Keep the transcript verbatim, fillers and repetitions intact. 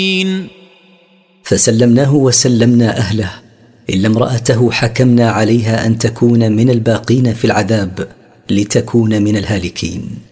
فسلمناه وسلمنا أهله، إلا امرأته حكمنا عليها أن تكون من الباقين في العذاب لتكون من الهالكين.